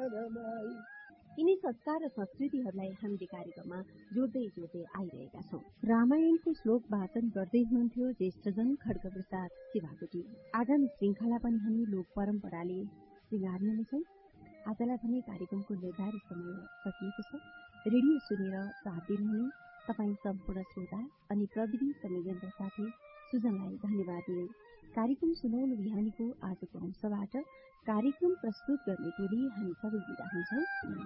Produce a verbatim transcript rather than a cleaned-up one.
यिनी संस्कार र संस्कृतिहरूलाई हामीले कार्यक्रममा जोड्दै जोड्दै आइरहेका छौं। रामायणको श्लोक वाचन गर्दै हुनुहुन्थ्यो ज्येष्ठजन खड्ग प्रसाद शिवाकोटी। आगामी श्रृंखला पनि हामी लोक परम्पराले श्रृंगार्ने नै छौं। आजलाई भने कार्यक्रमको निर्धारित समय सकिएको छ। रेडियो सुनेर साथ दिनुहुने तपाईँ सम्पूर्ण श्रोता अनि प्रविधि संयोजनका साथै सुजनलाई धन्यवाद दिए। कार्यक्रम सुनौलो बिहानीको आजको अंशबाट कार्यक्रम प्रस्तुत गर्ने टोली हामी सबै बिदा हुन्छौं।